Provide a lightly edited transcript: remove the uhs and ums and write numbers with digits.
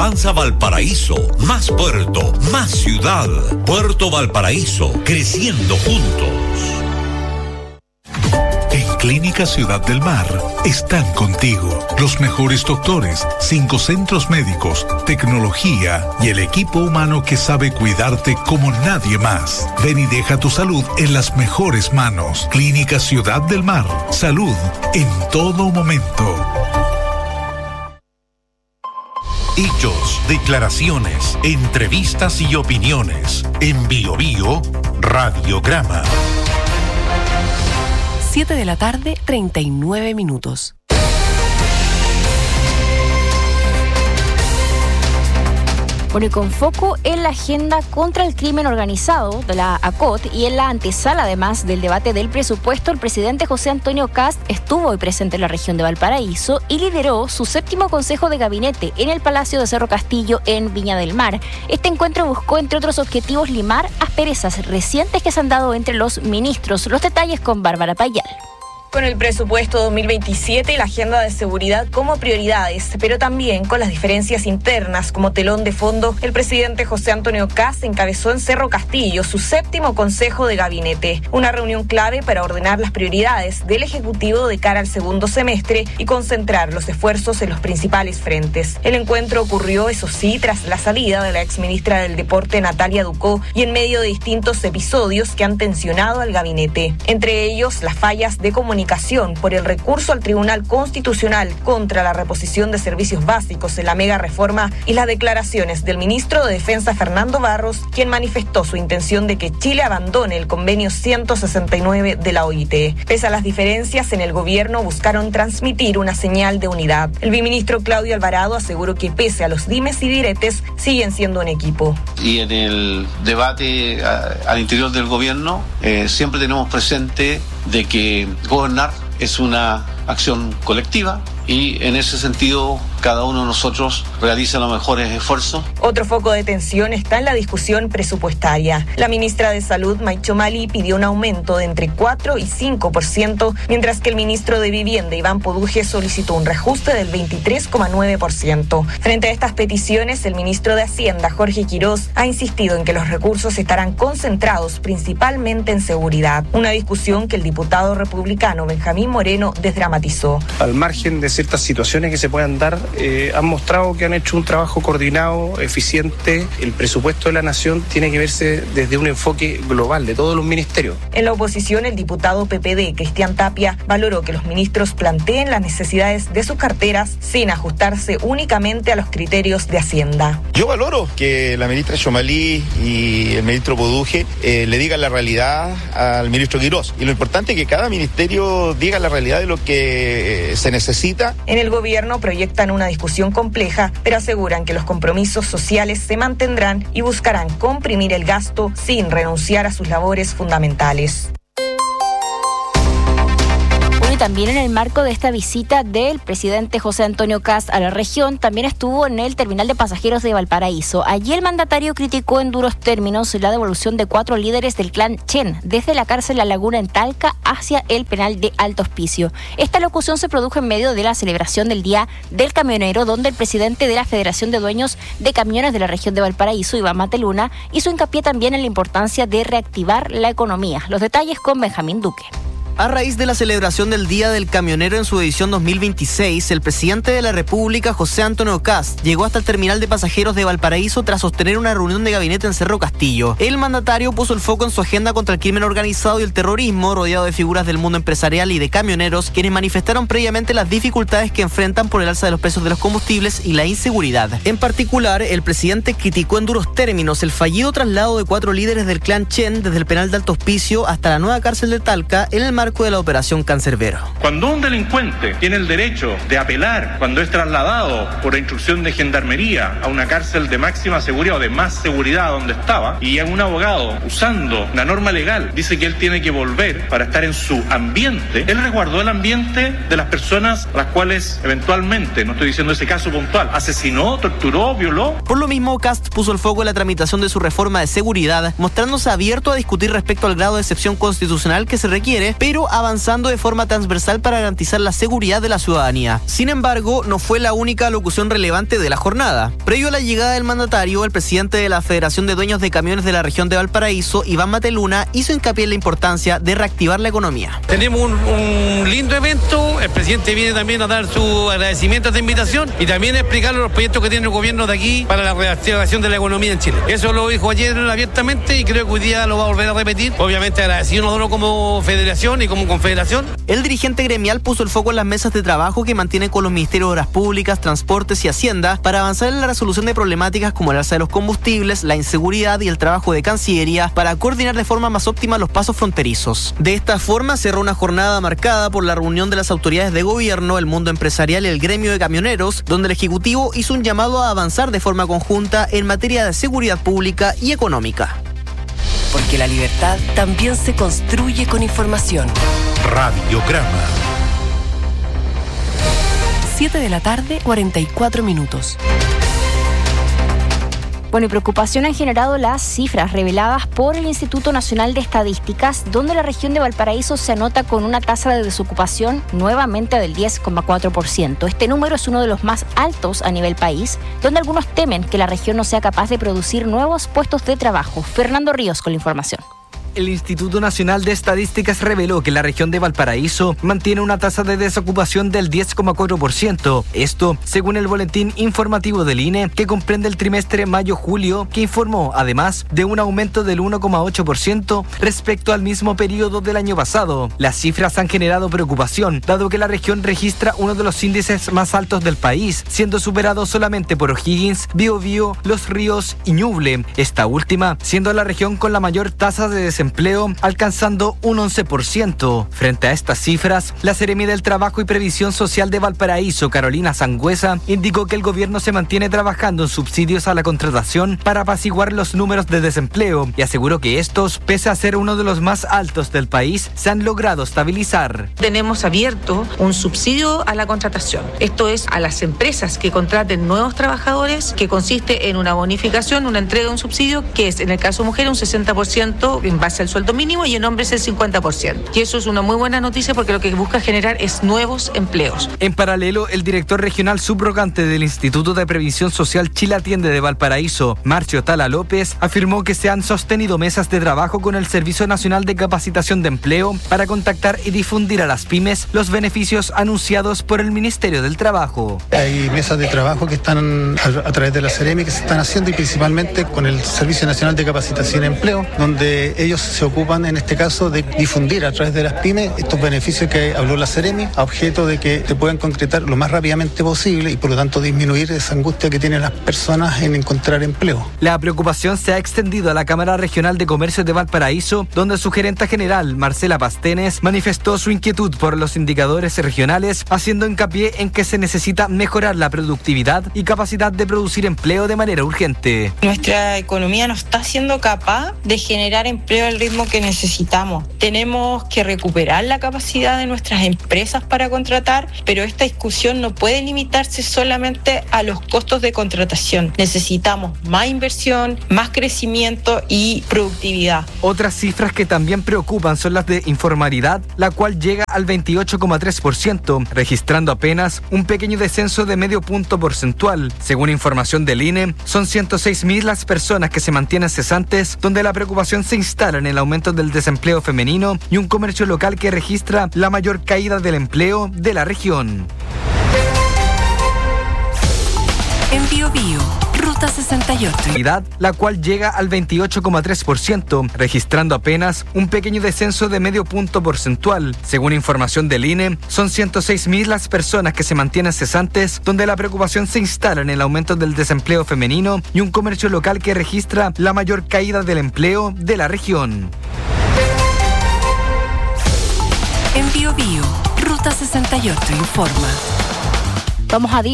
Avanza Valparaíso, más puerto, más ciudad. Puerto Valparaíso, creciendo juntos. En Clínica Ciudad del Mar están contigo los mejores doctores, 5 centros médicos, tecnología y el equipo humano que sabe cuidarte como nadie más. Ven y deja tu salud en las mejores manos. Clínica Ciudad del Mar, salud en todo momento. Hechos, declaraciones, entrevistas y opiniones. En Bio Bio, Radiograma. 7 de la tarde, 39 minutos. Bueno, y con foco en la agenda contra el crimen organizado de la ACOT y en la antesala además del debate del presupuesto, el presidente José Antonio Kast estuvo hoy presente en la región de Valparaíso y lideró su 7º consejo de gabinete en el Palacio de Cerro Castillo en Viña del Mar. Este encuentro buscó, entre otros objetivos, limar asperezas recientes que se han dado entre los ministros. Los detalles con Bárbara Payal. Con el presupuesto 2027 y la agenda de seguridad como prioridades, pero también con las diferencias internas como telón de fondo, el presidente José Antonio Kast encabezó en Cerro Castillo su 7º consejo de gabinete, una reunión clave para ordenar las prioridades del Ejecutivo de cara al segundo semestre y concentrar los esfuerzos en los principales frentes. El encuentro ocurrió, eso sí, tras la salida de la exministra del Deporte Natalia Ducó y en medio de distintos episodios que han tensionado al gabinete, entre ellos las fallas de comunicación por el recurso al Tribunal Constitucional contra la reposición de servicios básicos en la mega reforma y las declaraciones del ministro de Defensa Fernando Barros, quien manifestó su intención de que Chile abandone el convenio 169 de la OIT. Pese a las diferencias en el gobierno, buscaron transmitir una señal de unidad. El viceministro Claudio Alvarado aseguró que pese a los dimes y diretes, siguen siendo un equipo. Y en el debate al interior del gobierno, siempre tenemos presente de que gobernar es una acción colectiva y en ese sentido cada uno de nosotros realiza los mejores esfuerzos. Otro foco de tensión está en la discusión presupuestaria. La ministra de Salud, Maicho Mali, pidió un aumento de entre 4 y 5%, mientras que el ministro de Vivienda, Iván Poduje, solicitó un reajuste del 23,9%. Frente a estas peticiones, el ministro de Hacienda, Jorge Quirós, ha insistido en que los recursos estarán concentrados principalmente en seguridad, una discusión que el diputado republicano Benjamín Moreno desdramatizó. Al margen de ciertas situaciones que se puedan dar, han mostrado que han hecho un trabajo coordinado, eficiente. El presupuesto de la Nación tiene que verse desde un enfoque global de todos los ministerios. En la oposición, el diputado PPD, Cristian Tapia, valoró que los ministros planteen las necesidades de sus carteras sin ajustarse únicamente a los criterios de Hacienda. Yo valoro que la ministra Xomalí y el ministro Poduje le digan la realidad al ministro Quirós. Y lo importante es que cada ministerio diga la realidad de lo que se necesita. En el gobierno proyectan una discusión compleja, pero aseguran que los compromisos sociales se mantendrán y buscarán comprimir el gasto sin renunciar a sus labores fundamentales. Y también en el marco de esta visita del presidente José Antonio Kast a la región, también estuvo en el terminal de pasajeros de Valparaíso. Allí el mandatario criticó en duros términos la devolución de 4 líderes del clan Chen desde la cárcel La Laguna en Talca hacia el penal de Alto Hospicio. Esta locución se produjo en medio de la celebración del Día del Camionero, donde el presidente de la Federación de Dueños de Camiones de la región de Valparaíso, Iván Mateluna, hizo hincapié también en la importancia de reactivar la economía. Los detalles con Benjamín Duque. A raíz de la celebración del Día del Camionero en su edición 2026, el presidente de la República, José Antonio Kast, llegó hasta el terminal de pasajeros de Valparaíso tras sostener una reunión de gabinete en Cerro Castillo. El mandatario puso el foco en su agenda contra el crimen organizado y el terrorismo, rodeado de figuras del mundo empresarial y de camioneros, quienes manifestaron previamente las dificultades que enfrentan por el alza de los precios de los combustibles y la inseguridad. En particular, el presidente criticó en duros términos el fallido traslado de 4 líderes del clan Chen desde el penal de Alto Hospicio hasta la nueva cárcel de Talca en el marco de la operación Cancerbero. Cuando un delincuente tiene el derecho de apelar cuando es trasladado por instrucción de gendarmería a una cárcel de máxima seguridad o de más seguridad donde estaba, y un abogado usando la norma legal dice que él tiene que volver para estar en su ambiente, él resguardó el ambiente de las personas a las cuales eventualmente, no estoy diciendo ese caso puntual, asesinó, torturó, violó. Por lo mismo, Kast puso el foco en la tramitación de su reforma de seguridad, mostrándose abierto a discutir respecto al grado de excepción constitucional que se requiere, pero pero avanzando de forma transversal para garantizar la seguridad de la ciudadanía. Sin embargo, no fue la única alocución relevante de la jornada. Previo a la llegada del mandatario, el presidente de la Federación de Dueños de Camiones de la región de Valparaíso, Iván Mateluna, hizo hincapié en la importancia de reactivar la economía. Tenemos un lindo evento, el presidente viene también a dar su agradecimiento a esta invitación y también a explicar los proyectos que tiene el gobierno de aquí para la reactivación de la economía en Chile. Eso lo dijo ayer abiertamente y creo que hoy día lo va a volver a repetir. Obviamente agradecido nosotros como federación y como confederación. El dirigente gremial puso el foco en las mesas de trabajo que mantienen con los ministerios de Obras Públicas, Transportes y Hacienda para avanzar en la resolución de problemáticas como el alza de los combustibles, la inseguridad y el trabajo de Cancillería para coordinar de forma más óptima los pasos fronterizos. De esta forma cerró una jornada marcada por la reunión de las autoridades de gobierno, el mundo empresarial y el gremio de camioneros, donde el Ejecutivo hizo un llamado a avanzar de forma conjunta en materia de seguridad pública y económica. Porque la libertad también se construye con información. Radiograma. 7:44 a.m. Bueno, y preocupación han generado las cifras reveladas por el Instituto Nacional de Estadísticas, donde la región de Valparaíso se anota con una tasa de desocupación nuevamente del 10,4%. Este número es uno de los más altos a nivel país, donde algunos temen que la región no sea capaz de producir nuevos puestos de trabajo. Fernando Ríos con la información. El Instituto Nacional de Estadísticas reveló que la región de Valparaíso mantiene una tasa de desocupación del 10,4%. Esto, según el boletín informativo del INE, que comprende el trimestre mayo-julio, que informó, además, de un aumento del 1,8% respecto al mismo periodo del año pasado. Las cifras han generado preocupación, dado que la región registra uno de los índices más altos del país, siendo superado solamente por O'Higgins, Biobío, Los Ríos y Ñuble. Esta última, siendo la región con la mayor tasa de desempleo, alcanzando un 11%. Frente a estas cifras, la Seremi del Trabajo y Previsión Social de Valparaíso, Carolina Sangüesa, indicó que el gobierno se mantiene trabajando en subsidios a la contratación para apaciguar los números de desempleo y aseguró que estos, pese a ser uno de los más altos del país, se han logrado estabilizar. Tenemos abierto un subsidio a la contratación. Esto es a las empresas que contraten nuevos trabajadores, que consiste en una bonificación, una entrega de un subsidio, que es en el caso de mujeres un 60% en base al sueldo mínimo y en hombres el 50%. Y eso es una muy buena noticia porque lo que busca generar es nuevos empleos. En paralelo, el director regional subrogante del Instituto de Previsión Social Chile Atiende de Valparaíso, Marcio Tala López, afirmó que se han sostenido mesas de trabajo con el Servicio Nacional de Capacitación de Empleo para contactar y difundir a las pymes los beneficios anunciados por el Ministerio del Trabajo. Hay mesas de trabajo que están a través de la Seremi que se están haciendo y principalmente con el Servicio Nacional de Capacitación de Empleo, donde ellos se ocupan en este caso de difundir a través de las pymes estos beneficios que habló la Seremi, a objeto de que se puedan concretar lo más rápidamente posible y por lo tanto disminuir esa angustia que tienen las personas en encontrar empleo. La preocupación se ha extendido a la Cámara Regional de Comercio de Valparaíso, donde su gerenta general, Marcela Pastenes, manifestó su inquietud por los indicadores regionales, haciendo hincapié en que se necesita mejorar la productividad y capacidad de producir empleo de manera urgente. Nuestra economía no está siendo capaz de generar empleo al ritmo que necesitamos. Tenemos que recuperar la capacidad de nuestras empresas para contratar, pero esta discusión no puede limitarse solamente a los costos de contratación. Necesitamos más inversión, más crecimiento y productividad. Otras cifras que también preocupan son las de informalidad, la cual llega al 28,3%, registrando apenas un pequeño descenso de medio punto porcentual. Según información del INE, son 106.000 las personas que se mantienen cesantes, donde la preocupación se instala en el aumento del desempleo femenino y un comercio local que registra la mayor caída del empleo de la región. En Biobío, Ruta 68. La cual llega al 28,3%, registrando apenas un pequeño descenso de medio punto porcentual. Según información del INE, son 106.000 las personas que se mantienen cesantes, donde la preocupación se instala en el aumento del desempleo femenino y un comercio local que registra la mayor caída del empleo de la región. En Biobío, Ruta 68 informa. Vamos a